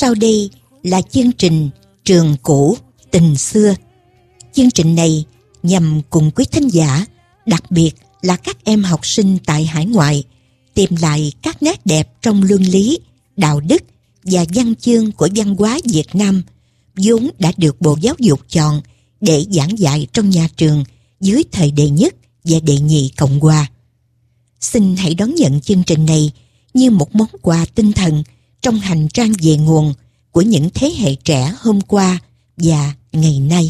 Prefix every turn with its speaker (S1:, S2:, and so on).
S1: Sau đây là chương trình Trường Cũ Tình Xưa. Chương trình này nhằm cùng quý thính giả, đặc biệt là các em học sinh tại hải ngoại, tìm lại các nét đẹp trong luân lý, đạo đức và văn chương của văn hóa Việt Nam, vốn đã được Bộ Giáo dục chọn để giảng dạy trong nhà trường dưới thời đệ nhất và đệ nhị Cộng hòa. Xin hãy đón nhận chương trình này như một món quà tinh thần trong hành trang về nguồn của những thế hệ trẻ hôm qua và ngày nay.